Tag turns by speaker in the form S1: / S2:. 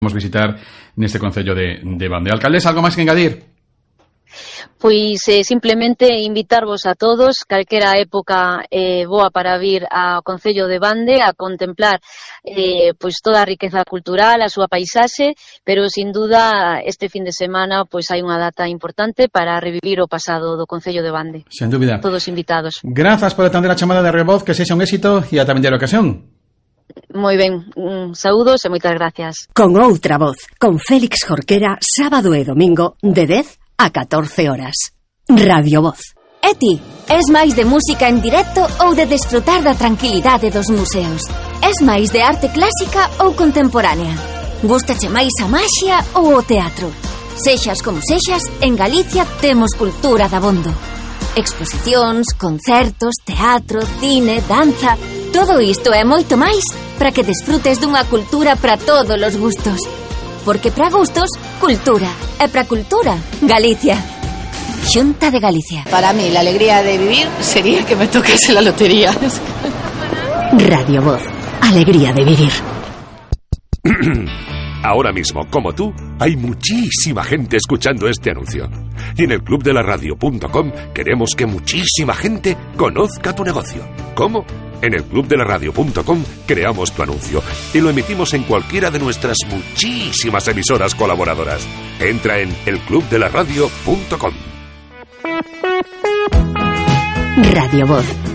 S1: Vamos visitar neste concello de Bande. Alcaldesa, algo máis que engadir?
S2: Pois simplemente invitarvos a todos, calquera época boa para vir ao Concello de Bande a contemplar pois toda a riqueza cultural, a súa paisaxe, pero sin duda este fin de semana pois hai unha data importante para revivir o pasado do Concello de Bande.
S1: Sen dúbida.
S2: Todos invitados.
S1: Grazas por atender a chamada de Revoz, que sexa un éxito e ata vender a ocasión.
S2: Moi ben, saúdos e moitas gracias.
S3: Con outra voz, con Félix Jorquera, sábado e domingo de 10 a 14 horas. Radio Voz.
S4: E ti, es máis de música en directo ou de desfrutar da tranquilidade dos museos? Es máis de arte clásica ou contemporánea? Gústache máis a maxia ou o teatro? Sexas como sexas, en Galicia temos cultura dabondo. Exposicións, concertos, teatro, cine, danza... Todo isto e moito máis para que desfrutes dunha cultura para todos os gustos. Porque para gustos, cultura. E para cultura, Galicia. Xunta de Galicia.
S5: Para mí, la alegría de vivir sería que me tocase la lotería.
S3: Radio Voz. Alegría de vivir.
S6: Ahora mismo, como tú, hay muchísima gente escuchando este anuncio. Y en el clubdelaradio.com queremos que muchísima gente conozca tu negocio. ¿Cómo? En el clubdelaradio.com creamos tu anuncio y lo emitimos en cualquiera de nuestras muchísimas emisoras colaboradoras. Entra en elclubdelaradio.com.
S3: Radio Voz.